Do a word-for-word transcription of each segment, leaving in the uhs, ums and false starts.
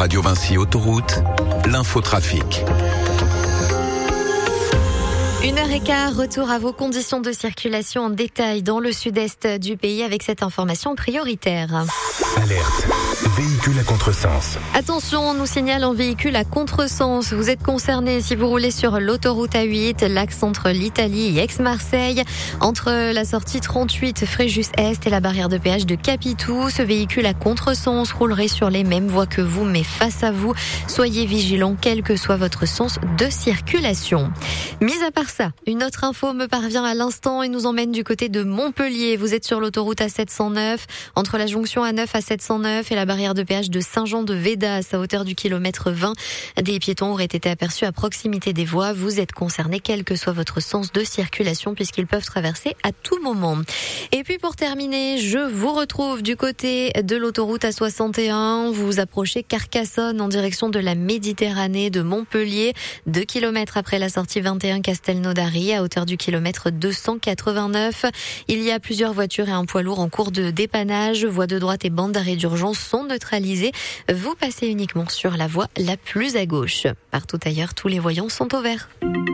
Radio Vinci Autoroute, l'infotrafic. Une heure et quart, retour à vos conditions de circulation en détail dans le sud-est du pays avec cette information prioritaire. Alerte, véhicule à contresens. Attention, on nous signale un véhicule à contresens. Vous êtes concerné si vous roulez sur l'autoroute A huit, l'axe entre l'Italie et Aix-Marseille, entre la sortie trente-huit Fréjus-Est et la barrière de péage de Capitou. Ce véhicule à contresens roulerait sur les mêmes voies que vous, mais face à vous. Soyez vigilants, quel que soit votre sens de circulation. Mis à part ça, une autre info me parvient à l'instant et nous emmène du côté de Montpellier. Vous êtes sur l'autoroute A sept cent neuf, entre la jonction A neuf à sept cent neuf et la barrière de péage de Saint-Jean-de-Védas à hauteur du kilomètre vingt. Des piétons auraient été aperçus à proximité des voies. Vous êtes concernés, quel que soit votre sens de circulation, puisqu'ils peuvent traverser à tout moment. Et puis pour terminer, je vous retrouve du côté de l'autoroute A soixante et un. Vous vous approchez Carcassonne en direction de la Méditerranée de Montpellier, deux kilomètres après la sortie vingt et un Castelnaudary à hauteur du kilomètre deux cent quatre-vingt-neuf. Il y a plusieurs voitures et un poids lourd en cours de dépannage. Voie de droite et bande d'arrêt d'urgence sont neutralisées. Vous passez uniquement sur la voie la plus à gauche. Partout ailleurs, tous les voyants sont au vert.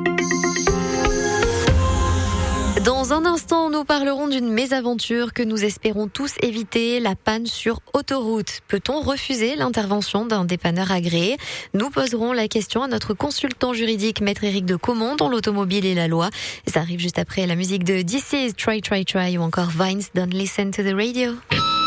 Dans un instant, nous parlerons d'une mésaventure que nous espérons tous éviter, la panne sur autoroute. Peut-on refuser l'intervention d'un dépanneur agréé ? Nous poserons la question à notre consultant juridique, Maître Éric de Caumont, dans l'automobile et la loi. Ça arrive juste après la musique de This Is Try Try Try ou encore Vines, Don't Listen to the Radio.